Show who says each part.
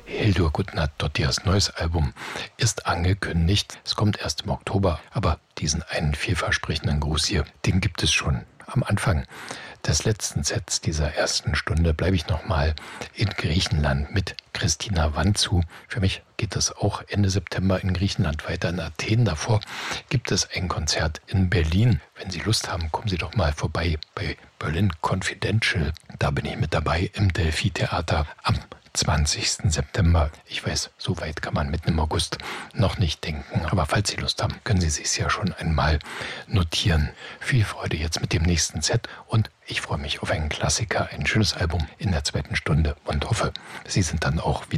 Speaker 1: Hildur Gudnadóttirs neues Album ist angekündigt. Es kommt erst im Oktober, aber diesen einen vielversprechenden Gruß hier, den gibt es schon. Am Anfang des letzten Sets dieser ersten Stunde bleibe ich nochmal in Griechenland mit Christina Vanzou. Für mich geht es auch Ende September in Griechenland weiter, in Athen. Davor gibt es ein Konzert in Berlin. Wenn Sie Lust haben, kommen Sie doch mal vorbei bei Berlin Confidential. Da bin ich mit dabei im Delphi-Theater am 20. September. Ich weiß, so weit kann man mitten im August noch nicht denken. Aber falls Sie Lust haben, können Sie sich ja schon einmal notieren. Viel Freude jetzt mit dem nächsten Set und ich freue mich auf einen Klassiker, ein schönes Album in der zweiten Stunde und hoffe, Sie sind dann auch wieder